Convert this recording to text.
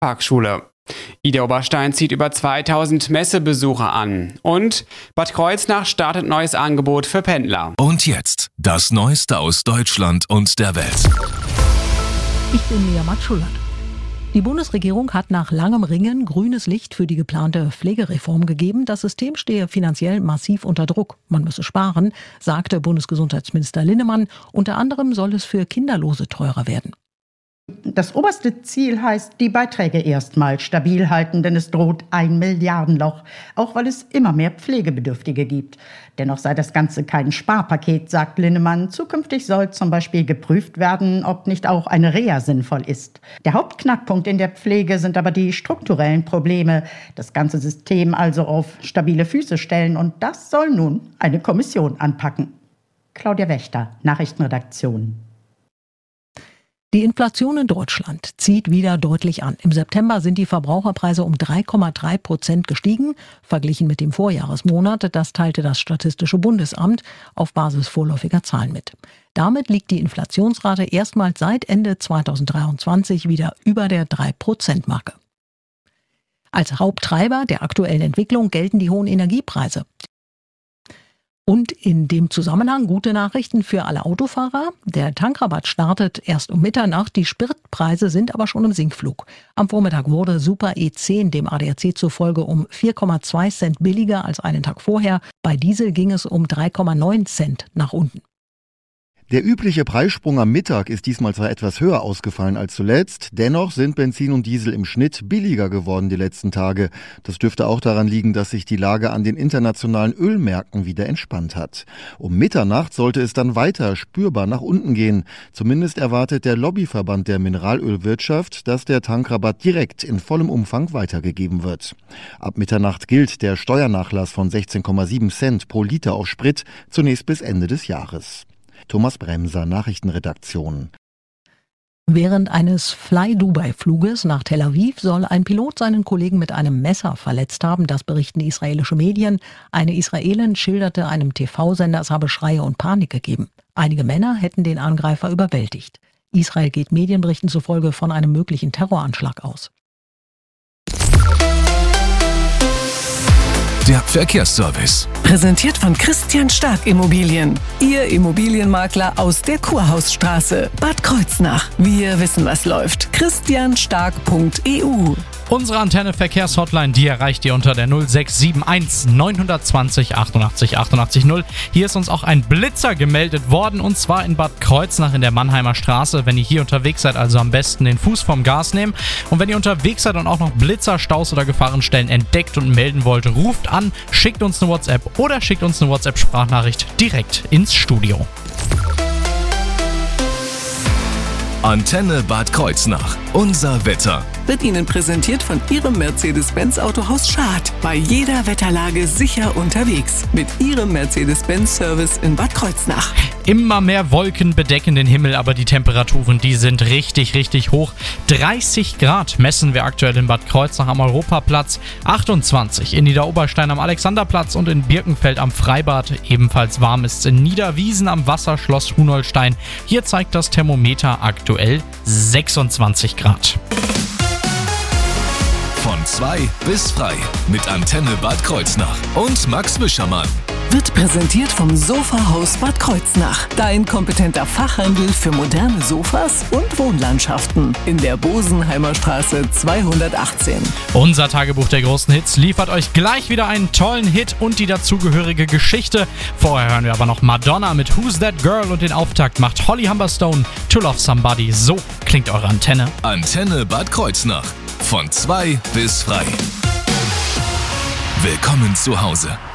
Parkschule. Ida Oberstein zieht über 2000 Messebesucher an. Und Bad Kreuznach startet neues Angebot für Pendler. Und jetzt das Neueste aus Deutschland und der Welt. Ich bin Mia Matschulert. Die Bundesregierung hat nach langem Ringen grünes Licht für die geplante Pflegereform gegeben. Das System stehe finanziell massiv unter Druck. Man müsse sparen, sagte Bundesgesundheitsminister Linnemann. Unter anderem soll es für Kinderlose teurer werden. Das oberste Ziel heißt, die Beiträge erstmal stabil halten, denn es droht ein Milliardenloch, auch weil es immer mehr Pflegebedürftige gibt. Dennoch sei das Ganze kein Sparpaket, sagt Linnemann. Zukünftig soll zum Beispiel geprüft werden, ob nicht auch eine Reha sinnvoll ist. Der Hauptknackpunkt in der Pflege sind aber die strukturellen Probleme. Das ganze System also auf stabile Füße stellen, und das soll nun eine Kommission anpacken. Claudia Wächter, Nachrichtenredaktion. Die Inflation in Deutschland zieht wieder deutlich an. Im September sind die Verbraucherpreise um 3,3% gestiegen, verglichen mit dem Vorjahresmonat. Das teilte das Statistische Bundesamt auf Basis vorläufiger Zahlen mit. Damit liegt die Inflationsrate erstmals seit Ende 2023 wieder über der 3%-Marke. Als Haupttreiber der aktuellen Entwicklung gelten die hohen Energiepreise. Und in dem Zusammenhang gute Nachrichten für alle Autofahrer. Der Tankrabatt startet erst um Mitternacht. Die Spritpreise sind aber schon im Sinkflug. Am Vormittag wurde Super E10 dem ADAC zufolge um 4,2 Cent billiger als einen Tag vorher. Bei Diesel ging es um 3,9 Cent nach unten. Der übliche Preissprung am Mittag ist diesmal zwar etwas höher ausgefallen als zuletzt, dennoch sind Benzin und Diesel im Schnitt billiger geworden die letzten Tage. Das dürfte auch daran liegen, dass sich die Lage an den internationalen Ölmärkten wieder entspannt hat. Um Mitternacht sollte es dann weiter spürbar nach unten gehen. Zumindest erwartet der Lobbyverband der Mineralölwirtschaft, dass der Tankrabatt direkt in vollem Umfang weitergegeben wird. Ab Mitternacht gilt der Steuernachlass von 16,7 Cent pro Liter auf Sprit zunächst bis Ende des Jahres. Thomas Bremser, Nachrichtenredaktion. Während eines Fly-Dubai-Fluges nach Tel Aviv soll ein Pilot seinen Kollegen mit einem Messer verletzt haben. Das berichten israelische Medien. Eine Israelin schilderte einem TV-Sender, es habe Schreie und Panik gegeben. Einige Männer hätten den Angreifer überwältigt. Israel geht Medienberichten zufolge von einem möglichen Terroranschlag aus. Der Verkehrsservice. Präsentiert von Christian Stark Immobilien. Ihr Immobilienmakler aus der Kurhausstraße, Bad Kreuznach. Wir wissen, was läuft. christianstark.eu. Unsere Antenne-Verkehrshotline, die erreicht ihr unter der 0671 920 88 88 0. Hier ist uns auch ein Blitzer gemeldet worden, und zwar in Bad Kreuznach in der Mannheimer Straße. Wenn ihr hier unterwegs seid, also am besten den Fuß vom Gas nehmen. Und wenn ihr unterwegs seid und auch noch Blitzer, Staus oder Gefahrenstellen entdeckt und melden wollt, ruft an, schickt uns eine WhatsApp oder schickt uns eine WhatsApp-Sprachnachricht direkt ins Studio. Antenne Bad Kreuznach. Unser Wetter. Wird Ihnen präsentiert von Ihrem Mercedes-Benz Autohaus Schad. Bei jeder Wetterlage sicher unterwegs. Mit Ihrem Mercedes-Benz-Service in Bad Kreuznach. Immer mehr Wolken bedecken den Himmel, aber die Temperaturen, die sind richtig, richtig hoch. 30 Grad messen wir aktuell in Bad Kreuznach am Europaplatz, 28 in Niederoberstein am Alexanderplatz und in Birkenfeld am Freibad. Ebenfalls warm ist es in Niederwiesen am Wasserschloss Hunolstein. Hier zeigt das Thermometer aktuell 26 Grad. Von 2 bis frei mit Antenne Bad Kreuznach und Max Wischermann. Wird präsentiert vom Sofahaus Bad Kreuznach. Dein kompetenter Fachhandel für moderne Sofas und Wohnlandschaften. In der Bosenheimer Straße 218. Unser Tagebuch der großen Hits liefert euch gleich wieder einen tollen Hit und die dazugehörige Geschichte. Vorher hören wir aber noch Madonna mit Who's That Girl, und den Auftakt macht Holly Humberstone, To Love Somebody. So klingt eure Antenne. Antenne Bad Kreuznach. Von 2 bis frei. Willkommen zu Hause.